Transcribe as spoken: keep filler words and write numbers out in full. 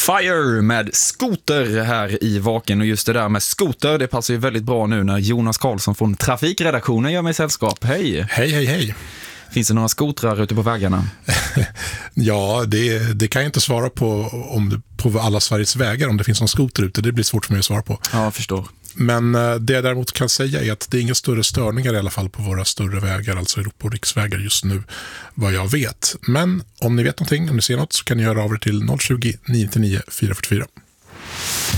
Fire med skoter här i Vaken, och just det där med skoter, det passar ju väldigt bra nu när Jonas Karlsson från Trafikredaktionen gör mig sällskap. Hej! Hej, hej, hej! Finns det några skotrar ute på vägarna? Ja, det, det kan jag inte svara på om det, på alla Sveriges vägar, om det finns någon skoter ute. Det blir svårt för mig att svara på. Ja, jag förstår. Men det jag däremot kan säga är att det är inga större störningar i alla fall på våra större vägar, alltså Europa- och riksvägar just nu, vad jag vet. Men om ni vet någonting, om ni ser något, så kan ni göra av er till noll tjugo, nio nio nio, fyra fyra fyra.